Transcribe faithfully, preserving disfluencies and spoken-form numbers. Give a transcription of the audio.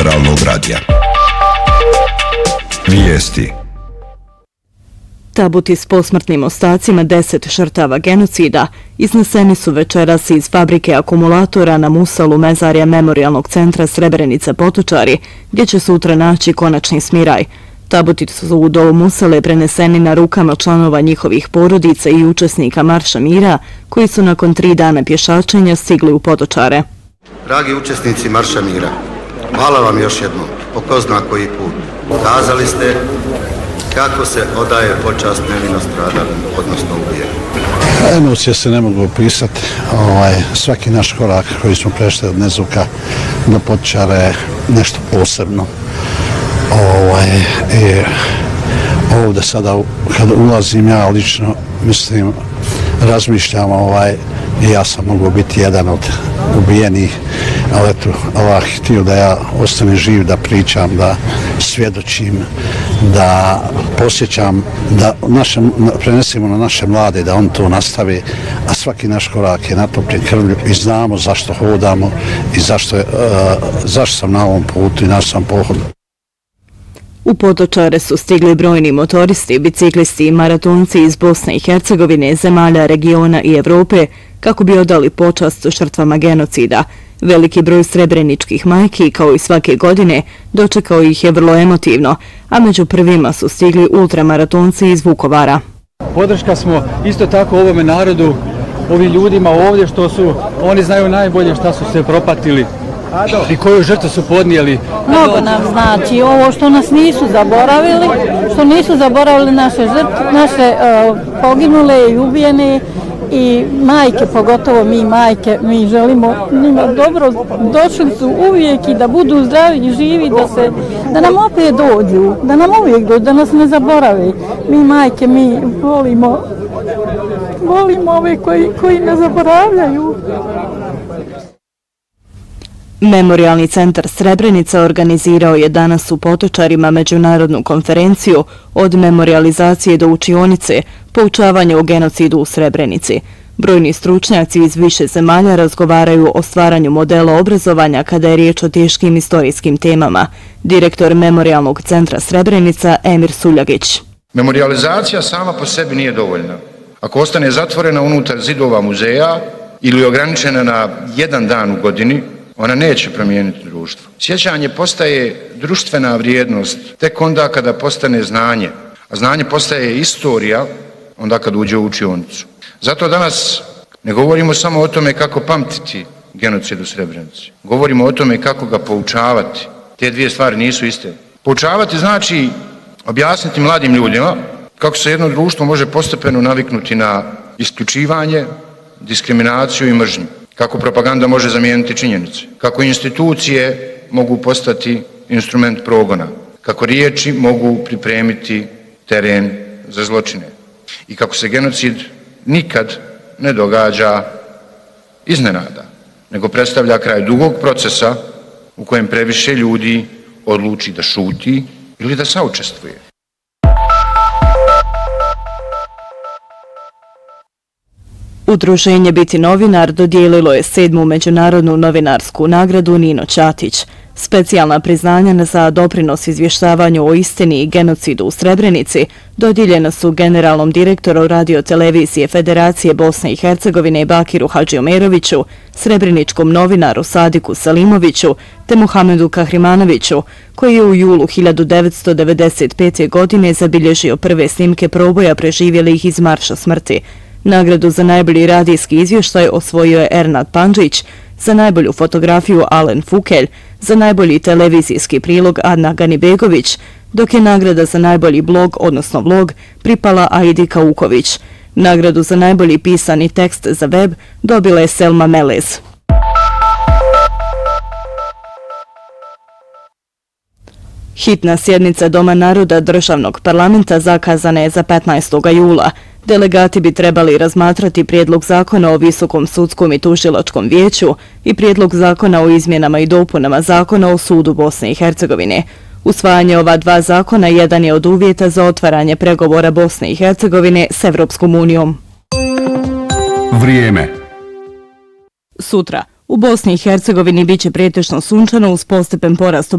Federalnog radija. Vijesti. Tabuti s posmrtnim ostacima deset žrtava genocida izneseni su večeras iz fabrike akumulatora na Musalu mezarja Memorijalnog centra Srebrenica Potočari, gdje će sutra naći konačni smiraj. Tabuti su u dolu Musale preneseni na rukama članova njihovih porodica i učesnika Marša mira, koji su nakon tri dana pješačenja stigli u Potočare. Dragi učesnici Marša mira, hvala vam još jednom, po ko zna koji put. Kazali ste kako se odaje počast nevino stradalim, odnosno ubijenim. Emocije se ne mogu opisati. Ovaj, svaki naš korak koji smo prešli od Nezuka do Potočara je nešto posebno. Ovaj, i ovdje sada kada ulazim ja lično mislim, razmišljam ovaj, i ja sam mogu biti jedan od ubijenih, ali eto, Allah htio da ja ostanem živ, da pričam, da svjedočim, da posjećam, da naše, prenesimo na naše mlade, da on to nastavi, a svaki naš korak je natopljen krvlju i znamo zašto hodamo i zašto, uh, zašto sam na ovom putu i naš sam pohod. U Potočare su stigli brojni motoristi, biciklisti i maratonci iz Bosne i Hercegovine, zemalja regiona i Evrope, kako bi odali počast žrtvama genocida. Veliki broj srebreničkih majki, kao i svake godine, dočekao ih je vrlo emotivno, a među prvima su stigli ultramaratonci iz Vukovara. Podrška smo isto tako ovome narodu, ovim ljudima ovdje što su, oni znaju najbolje šta su se propatili i koju žrtvu su podnijeli. Mnogo nam znači ovo što nas nisu zaboravili, što nisu zaboravili naše žrtve, naše uh, poginule i ubijene i majke, pogotovo mi majke, mi želimo njima dobro, došli su uvijek i da budu zdravi i živi, da, se, da nam opet dođu, da nam uvijek dođu, da nas ne zaborave. Mi majke, mi volimo, volimo ove koji, koji ne zaboravljaju. Memorijalni centar Srebrenica organizirao je danas u Potočarima međunarodnu konferenciju od memorializacije do učionice, poučavanja o genocidu u Srebrenici. Brojni stručnjaci iz više zemalja razgovaraju o stvaranju modela obrazovanja kada je riječ o teškim istorijskim temama. Direktor Memorijalnog centra Srebrenica Emir Suljagić. Memorializacija sama po sebi nije dovoljna. Ako ostane zatvorena unutar zidova muzeja ili ograničena na jedan dan u godini, ona neće promijeniti društvo. Sjećanje postaje društvena vrijednost tek onda kada postane znanje, a znanje postaje istorija onda kad uđe u učionicu. Zato danas ne govorimo samo o tome kako pamtiti genocid u Srebrenici. Govorimo o tome kako ga poučavati. Te dvije stvari nisu iste. Poučavati znači objasniti mladim ljudima kako se jedno društvo može postepeno naviknuti na isključivanje, diskriminaciju i mržnju. Kako propaganda može zamijeniti činjenice, kako institucije mogu postati instrument progona, kako riječi mogu pripremiti teren za zločine i kako se genocid nikad ne događa iznenada, nego predstavlja kraj dugog procesa u kojem previše ljudi odluči da šuti ili da saučestvuje. Udruženje Biti novinar dodijelilo je sedmu međunarodnu novinarsku nagradu Nino Ćatić. Specijalna priznanja za doprinos izvještavanju o istini i genocidu u Srebrenici dodijeljena su generalnom direktoru radiotelevizije Federacije Bosne i Hercegovine Bakiru Hadžiomeroviću, srebreničkom novinaru Sadiku Salimoviću te Muhamedu Kahrimanoviću, koji je u julu hiljadu devetsto devedeset pete. godine zabilježio prve snimke proboja preživjelih iz Marša smrti. Nagradu za najbolji radijski izvještaj osvojio je Ernad Pandžić, za najbolju fotografiju Alen Fukelj, za najbolji televizijski prilog Adna Ganibegović, dok je nagrada za najbolji blog, odnosno vlog, pripala Aidi Kauković. Nagradu za najbolji pisani tekst za web dobila je Selma Melez. Hitna sjednica Doma naroda državnog parlamenta zakazana je za petnaestog jula. Delegati bi trebali razmatrati prijedlog zakona o Visokom sudskom i tužilačkom vijeću i prijedlog zakona o izmjenama i dopunama zakona o sudu Bosne i Hercegovine. Usvajanje ova dva zakona jedan je od uvjeta za otvaranje pregovora Bosne i Hercegovine s Evropskom unijom. Vrijeme. Sutra u Bosni i Hercegovini biće pretežno sunčano uz postepen porast